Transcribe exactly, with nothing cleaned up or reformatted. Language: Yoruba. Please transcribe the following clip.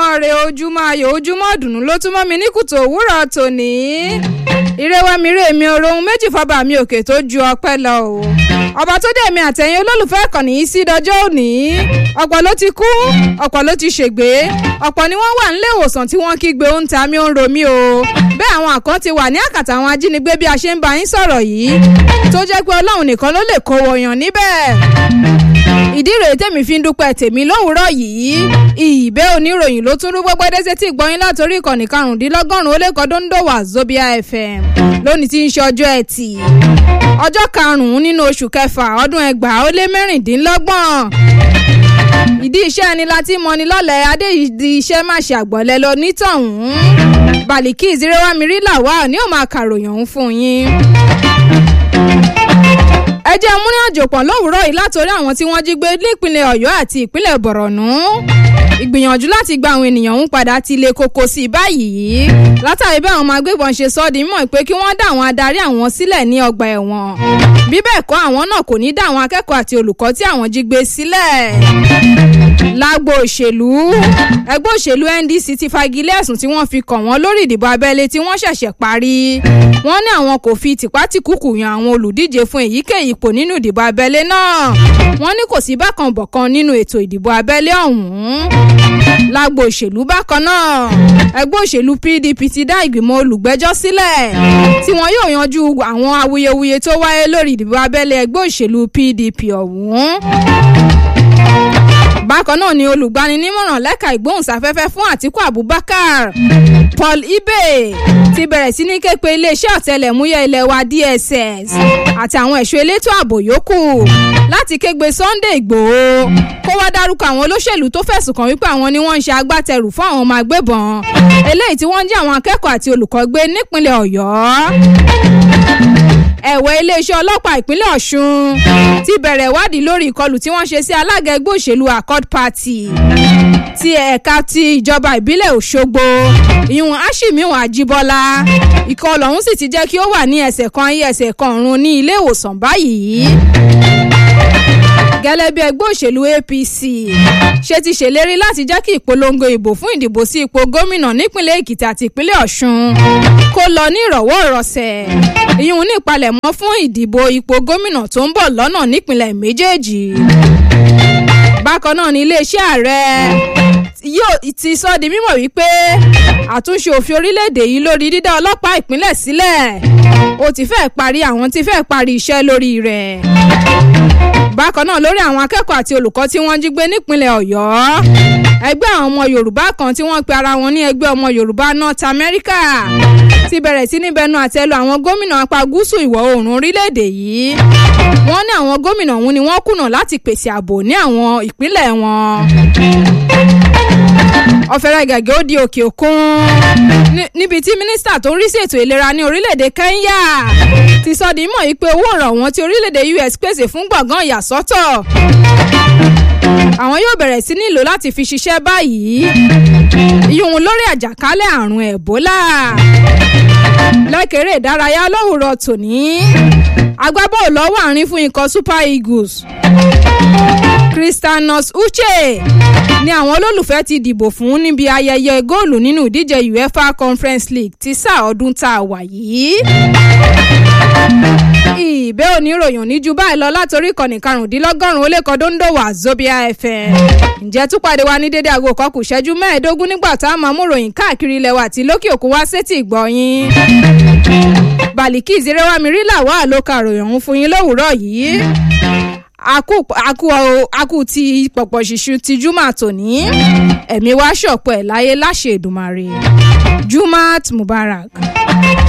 ojúmọ́ re ojúmọ́ ayọ̀ ojúmọ́ dùnú ló tún mọ́ mi ní kùtù òwúrọ̀ tòní. ìrẹwà mi rè mi òrohun méjì fọba mi òkè tó ju ọpẹ́ lọ o. ọba tó dé mi àtẹ̀yìn olólùfẹ́ ìkànnì yìí sí dọjọ́ òní. ọ̀pọ̀ ló ti kú ọ̀pọ̀ ló ti ṣègbé ọ̀pọ̀ ni wọ́n wà nílé ìwòsàn tí wọ́n kígbe ó ń ta mí ó ń ro mí o. bẹ́ẹ̀ àwọn àkàn ti wà ní àkàtà àwọn ajínigbé bí a ṣe ń bá yín sọ̀rọ̀ yìí tó jẹ́ pé ọlọ́run nìkan ló lè kó wọ̀nyàn níbẹ̀. ìdí rèé tèmi fi ń dúpẹ́ tèmi lówùúrọ̀ yìí ìbẹ́ oníròyìn ló tún rú gbọ́gbọ́dé sétí ìgbọ́yìn látòrí ìkànnì karùndínlọ́gọ́rùn-ún ó lé kọ́dún dòwà Zobia F M lónìí tí ń ṣe ọjọ́ ẹtì ọjọ́ karùn-ún nínú oṣù kẹfà ọdún ẹgbàá ó lé mẹ́rìndínlọ́gbọ̀n. ìdí iṣẹ́ ni láti mọni lọ́lẹ̀ adé ìdí iṣẹ́ má ṣe àgbọ̀lẹ̀ lọ nítọ̀hún. Bàlíkì ìzírẹ́wámirí làwà ní ó máa kàròyìn ọ̀hún fún yín. ẹ jẹ́ múrin àjò pọ̀ lówùúrọ̀ yìí látòrí àwọn tí wọ́n jí gbé nípínlẹ̀ Ọ̀yọ́ àti ìpínlẹ̀ Bọ̀rọ̀nú. ìgbìyànjú láti gba àwọn ènìyàn ń padà ti le koko sí báyìí látàrí bí àwọn ọmọ agbébọn ṣe sọ di mímọ̀ pé kí wọ́n dá àwọn adarí àwọn sílẹ̀ ní ọgbà ẹ̀wọ̀n. bí bẹ́ẹ̀ kọ́ àwọn náà kò ní dá àwọn akẹ́kọ̀ọ́ àti olùkọ́ tí àwọn jí gbé sílẹ̀. lágbo òṣèlú ẹgbẹ́ òṣèlú N D C ti fagilé ẹ̀sùn tí wọ́n fi kàn wọ́n lórí ìdìbò abẹ́lé tí wọ́n ṣẹ̀ṣẹ̀ parí. wọ́n ní àwọn kò fi tìpátìkúkù yan àwọn olùdíje fún èyíkéyìí ipò nínú ìdìbò abẹ́lé náà. wọ́n ní kò sí bákan bọ̀kan nínú ètò ìdìbò abẹ́lé ọ̀hún. lágbo òṣèlú bákan náà ẹgbẹ́ òṣèlú P D P ti dá ìgbìmọ̀ olùgbẹ́jọ́ sílẹ̀ tí wọ́n yóò yanjú àwọn awuyewuye tó wáyé lórí ìdìbò abẹ́lé ẹgbẹ́ òṣèlú P D P ọ̀hún. bákan náà ni olùgbaninímọ̀ràn lẹ́ka ìgbóhùnsáfẹ́fẹ́ fún Àtíkù Abubakar Paul Ibe ti bẹ̀rẹ̀ sí ní ké pe iléeṣẹ́ ọ̀tẹlẹ̀múyẹ́ ilẹ̀ wa D S S àti àwọn ẹ̀ṣọ́ elétò ààbò yòókù láti kégbe Sunday Igboho kó wá dárúkọ àwọn olóṣèlú tó fẹ̀sùn kàn wípé àwọn ni wọ́n ń ṣe agbátẹrù fún àwọn ọmọ agbébọn eléyìí tí wọ́n ń jí àwọn akẹ́kọ̀ọ́ àti olùkọ́ gbé nípínlẹ̀ Ọ̀yọ́. ẹ̀wẹ̀ iléeṣẹ́ ọlọ́pàá ìpínlẹ̀ Ọ̀ṣun ti bẹ̀rẹ̀ ìwádìí lórí ìkọlù tí wọ́n ṣe sí alága ẹgbẹ́ òṣèlú Accord Party ti ẹ̀ka ti ìjọba ìbílẹ̀ Òṣogbo ìyún Ashimiu Ajíbọ́lá. ìkọlù ọ̀hún sì ti jẹ́ kí ó wà ní ẹsẹ̀ kan ayé ẹsẹ̀ kan ọ̀run ní ilé ìwòsàn báyìí. gẹ́lẹ́ bí ẹgbẹ́ òṣèlú A P C ṣe ti ṣèlérí láti jẹ́ kí ìpolongo ìbò fún ìdìbò sí ipò gómìnà nípínlẹ̀ Èkìtì àti ìpínlẹ̀ Ọ̀ṣun kó lọ ní ìrọ̀wọ́ ìrọ̀sẹ̀. ìyún ní ìpalẹ̀mọ́ fún ìdìbò ipò gómìnà tó ń bọ̀ lọ́nà nípínlẹ̀ méjèèjì. bákan náà ni iléeṣẹ́ ààrẹ yóò ti sọ di mímọ̀ wípé àtúnṣe òfin orílẹ̀-èdè yìí lórí dídá ọlọ́pàá ìpínlẹ̀ sílẹ̀ ó ti fẹ́ parí àwọn ti fẹ́ parí iṣẹ́ lórí rẹ̀. bákan náà lórí àwọn akẹ́kọ̀ọ́ àti olùkọ́ tí wọ́n jí gbé nípínlẹ̀ Ọ̀yọ́ ẹgbẹ́ àwọn ọmọ Yorùbá kan tí wọ́n pe ara wọn ní ẹgbẹ́ ọmọ Yorùbá North America ti bẹ̀rẹ̀ sí ní bẹnu àtẹ́lu àwọn gómìnà apá gúúsù ìwọ̀ oòrùn orílẹ̀-èdè yìí. wọ́n ní àwọn gómìnà ọ̀hún ni wọ́n kùnà láti pèsè ààbò ní àwọn ìpínlẹ̀ wọn. ọ̀fẹ́rẹ́ gẹ̀gẹ́ ó di òkè òkun níbi tí mínísítà tó ń rí sí ètò ìlera ní orílẹ̀-èdè Kenya ti sọ di mọ̀ yìí pé owó ìrànwọ́ tí orílẹ̀-èdè U S pèsè fún gbọ̀ngàn ìyàsọ́tọ̀ àwọn yóò bẹ̀rẹ̀ sí nílò láti fi ṣiṣẹ́ báyìí ìyún lórí àjàkálẹ̀ àrùn Ẹ̀bólà. lẹ́kẹ̀rẹ́ ìdárayá lówùúrọ̀ tòní agbábọ́ọ̀lù lọ́wọ́ àárín fún ikọ̀ Super Eagles Christianos Uche ni àwọn olólùfẹ́ ti dìbò fún níbi ayẹyẹ góòlù nínú ìdíje UEFA Conference League ti sáà ọdún tá a wà yìí. ìbẹ́ oníròyìn ní ju báyìí lọ látòrí ìkànnì karùndínlọ́gọ́rùn-ún ó lé kọ́dún dòwà Zobia F M. ǹjẹ́ tún pàdé wa ní dédé aago kan kù ṣẹ́jú mẹ́ẹ̀ẹ́dógún nígbà tá a máa mú ròyìn káàkiri ilẹ̀ wa àti lókè òkun wá sétí ìgbọ̀yìn. Bàlíkì ìzírẹ́wámirí làwà ló ka ròyìn ọ̀hún fún yín lówùúrọ̀ yìí. Aku aku aku ti pọ̀pọ̀ ṣìṣù ti Juma tòní ẹ̀mí wá ṣọ̀pọ̀ ẹ̀ láyé láṣẹ Èdùmàrè. Jumat Mubarak.